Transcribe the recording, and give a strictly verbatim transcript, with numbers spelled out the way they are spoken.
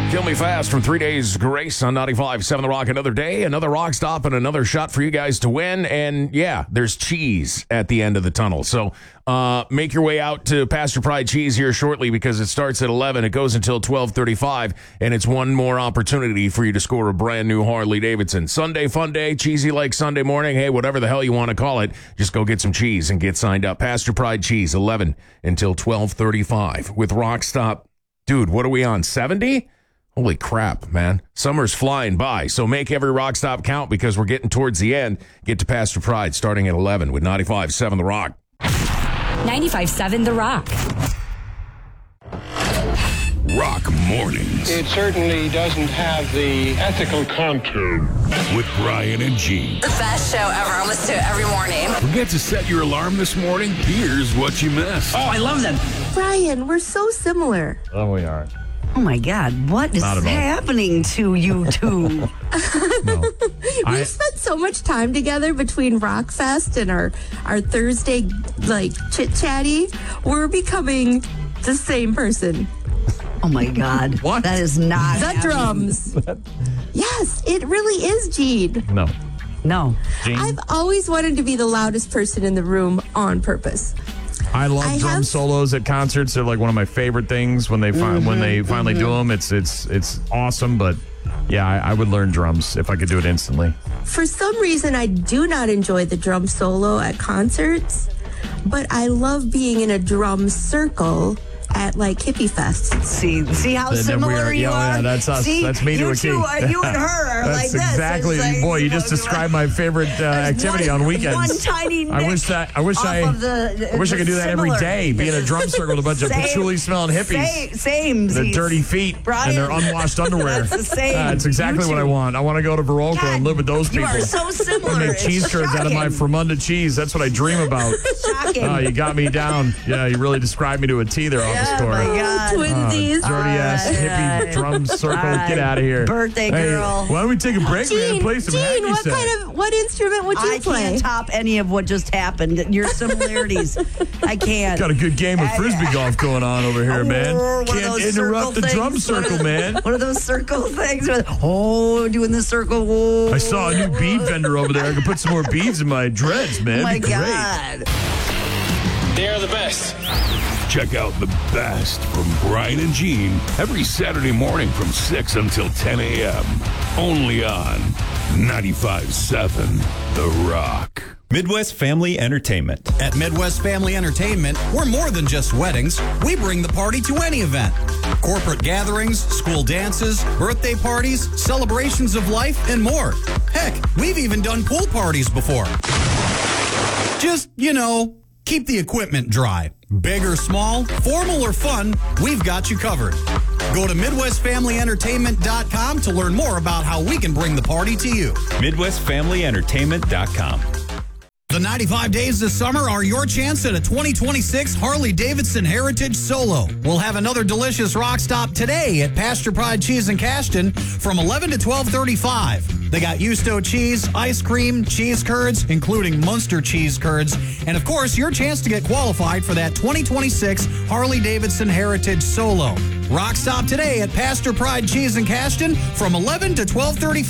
Kill Me Fast from Three Days Grace on ninety-five point seven The Rock. Another day, another rock stop, and another shot for you guys to win. And yeah, there's cheese at the end of the tunnel. So uh, make your way out to Pastor Pride Cheese here shortly because it starts at eleven. It goes until twelve thirty-five, and it's one more opportunity for you to score a brand new Harley Davidson. Sunday fun day, cheesy like Sunday morning. Hey, whatever the hell you want to call it, just go get some cheese and get signed up. Pastor Pride Cheese, eleven until twelve thirty-five with Rock Stop. Dude, what are we on, seventy? Holy crap, man. Summer's flying by, so make every rock stop count because we're getting towards the end. Get to Pastor Pride starting at eleven with ninety-five point seven The Rock. ninety-five point seven The Rock. Rock Mornings. It certainly doesn't have the ethical content. With Brian and Gene. The best show ever. I listen to it every morning. Forget to set your alarm this morning? Here's what you missed. Oh, I love them. Brian, we're so similar. Oh, we are. Oh, my God. What is happening to you two? No. We've I, spent so much time together between Rockfest and our, our Thursday, like, chit-chatty. We're becoming the same person. Oh, my God. What? That is not The happening. drums. Yes, it really is, Gene. no. No. Gene, I've always wanted to be the loudest person in the room on purpose. I love I drum have- solos at concerts. They're like one of my favorite things when they fi- Mm-hmm, when they finally do them. It's it's it's awesome. But yeah, I, I would learn drums if I could do it instantly. For some reason, I do not enjoy the drum solo at concerts, but I love being in a drum circle at like hippie fests. See, see how Then- then we similar are- you yeah, are? yeah, that's us. See, That's me to you a two, T. are- You and her are That's like this. exactly. It's like- Boy, you just described my favorite uh, activity one, on weekends. One tiny I wish nick that. I wish off I. of the, I wish I the could do that every similar. day. Be in a drum circle with a bunch of Same- patchouli smelling hippies. Same. same Their dirty feet Brian, and their unwashed underwear. That's the same. That's exactly You what I two. want. I want to go to Barolco God, and live with those you people. are so similar. I make It's cheese curds out of my shocking. Fremunda cheese. That's what I dream about. Shocking. Oh, you got me down. Yeah, you really described me to a T there, Office Oh, Store. my God. Twinsies. Dirty ass All hippie right. drum circle. All right. Get out of here. Birthday Hey, girl. why don't we take a break, man, and Gene, play some Gene, hacky what sack? kind of what instrument would you I play? can't top any of what just happened. Your similarities. I can't. Got a good game of frisbee golf going on over here, man. Oh, one of Can't those interrupt the circle drum things. circle, One of- man. One of those circle things. With, oh, doing the circle. Oh, I saw a new bead vendor over there. I could put some more beads in my dreads, man. Oh, my It'd be great. God. They're the best. Check out the best from Brian and Gene every Saturday morning from six until ten a.m. Only on ninety-five point seven The Rock. Midwest Family Entertainment. At Midwest Family Entertainment, we're more than just weddings. We bring the party to any event. Corporate gatherings, school dances, birthday parties, celebrations of life, and more. Heck, we've even done pool parties before. Just, you know, keep the equipment dry. Big or small, formal or fun, we've got you covered. Go to Midwest Family Entertainment dot com to learn more about how we can bring the party to you. Midwest Family Entertainment dot com. The ninety-five days this summer are your chance at a twenty twenty-six Harley-Davidson Heritage Solo. We'll have another delicious rock stop today at Pasture Pride Cheese in Cashton from eleven to twelve thirty-five. They got Yusto cheese, ice cream, cheese curds, including Munster cheese curds, and of course, your chance to get qualified for that twenty twenty-six Harley-Davidson Heritage Solo. Rock stop today at Pasture Pride Cheese in Cashton from eleven to twelve thirty-five.